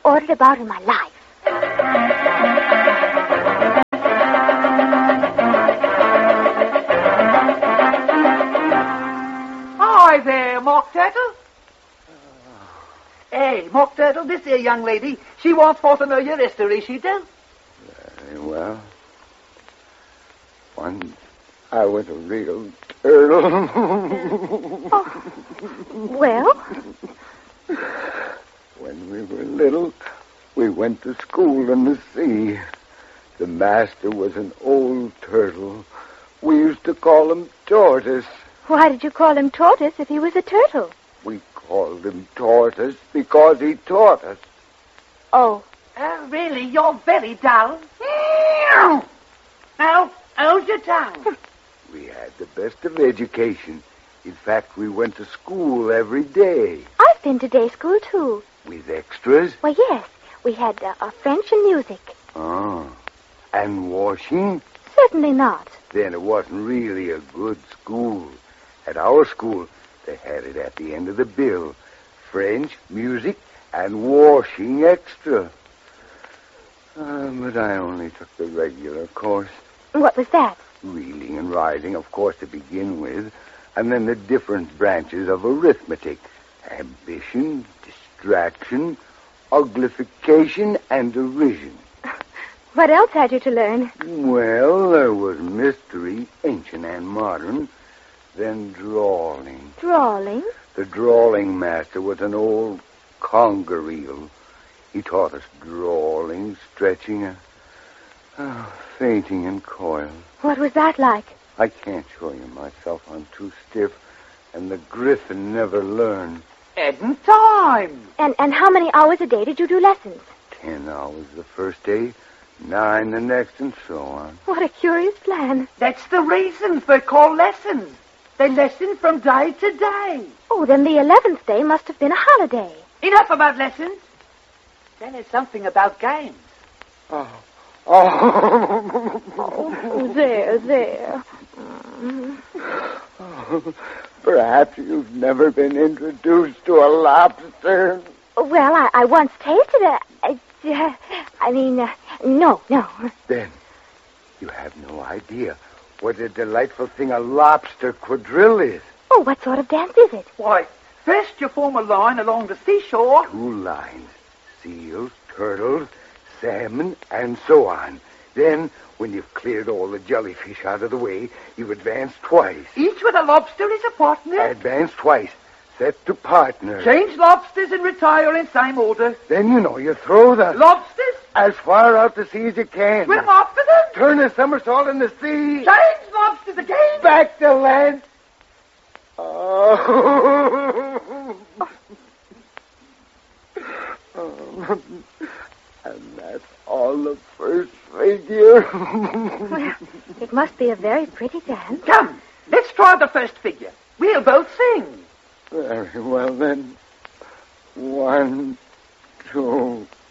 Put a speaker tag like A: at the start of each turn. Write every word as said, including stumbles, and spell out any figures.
A: ordered about in my life.
B: Hi there, Mock Turtle. Hey, Mock Turtle, this here young lady, she wants for to know your history, she does.
C: Very well. Once I was a real turtle.
A: Oh. Well?
C: When we were little, we went to school in the sea. The master was an old turtle. We used to call him Tortoise.
A: Why did you call him Tortoise if he was a turtle?
C: We called him Tortoise because he taught us.
A: Oh.
B: Oh, really? You're very dull. Now, hold your tongue.
C: We had the best of education. In fact, we went to school every day.
A: I've been to day school, too.
C: With extras?
A: Well, yes. We had uh, uh, French and music.
C: Oh. And washing?
A: Certainly not.
C: Then it wasn't really a good school. At our school, they had it at the end of the bill. French, music, and washing extra. Uh, but I only took the regular course.
A: What was that?
C: Reading and writing, of course, to begin with. And then the different branches of arithmetic. Ambition, distraction, uglification, and derision.
A: What else had you to learn?
C: Well, there was mystery, ancient and modern. Then drawing.
A: Drawing?
C: The drawing master was an old conger eel. He taught us drawing, stretching, uh, uh, fainting and coil.
A: What was that like?
C: I can't show you myself. I'm too stiff. And the griffin never learned.
B: Hadn't time.
A: And and how many hours a day did you do lessons?
C: Ten hours the first day, nine the next, and so on.
A: What a curious plan.
B: That's the reason they're called lessons. They lesson from day to day.
A: Oh, then the eleventh day must have been a holiday.
B: Enough about lessons. Then there's something about games.
C: Oh. Oh.
A: Oh, there, there. Mm.
C: Oh, perhaps you've never been introduced to a lobster.
A: Well, I, I once tasted it. I, uh, I mean, uh, no, no.
C: Then you have no idea what a delightful thing a lobster quadrille is.
A: Oh, what sort of dance is it?
B: Why, first you form a line along the seashore.
C: Two lines. Seals, turtles, salmon, and so on. Then, when you've cleared all the jellyfish out of the way, you advance twice.
B: Each with a lobster is a partner.
C: Advance twice. Set to partner.
B: Change lobsters and retire in same order.
C: Then, you know, you throw the...
B: Lobsters?
C: As far out to sea as you can.
B: Swim after them.
C: Turn a somersault in the sea.
B: Change lobsters again.
C: Back to land. Oh. Oh. And that's all the first figure.
A: Well, it must be a very pretty dance.
B: Come, let's try the first figure. We'll both sing.
C: Very well, then. One, two,